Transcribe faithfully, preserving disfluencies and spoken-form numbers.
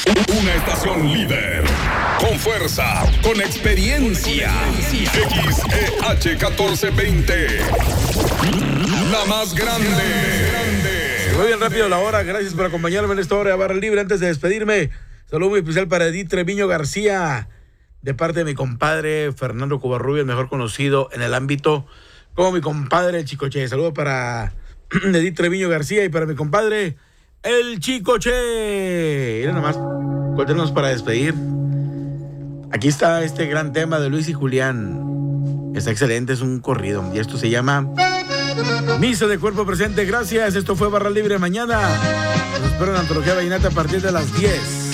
Una estación líder, con fuerza, con experiencia. X E H catorce veinte, la más grande. Muy bien rápido la hora, gracias por acompañarme en esta hora de Barra Libre. Antes de despedirme, saludo muy especial para Edith Treviño García, de parte de mi compadre Fernando Covarrubias, mejor conocido en el ámbito como mi compadre el Chicoche. Saludo para Edith Treviño García y para mi compadre el Chicoche. Mira nomás, ¿cuál tenemos para despedir? Aquí está este gran tema de Luis y Julián. Está excelente, es un corrido. Y esto se llama Misa de Cuerpo Presente. Gracias, esto fue Barra Libre. Mañana nos espero en Antología Vallenata a partir de las diez.